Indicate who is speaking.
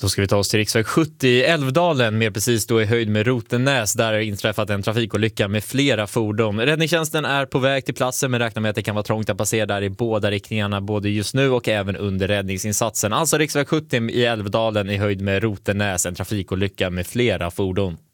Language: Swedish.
Speaker 1: Då ska vi ta oss till riksväg 70 i Älvdalen, mer precis då i höjd med Rotenäs. Där har inträffat en trafikolycka med flera fordon. Räddningstjänsten är på väg till platsen men räknar med att det kan vara trångt att passera där i båda riktningarna, både just nu och även under räddningsinsatsen. Alltså riksväg 70 i Älvdalen i höjd med Rotenäs, en trafikolycka med flera fordon.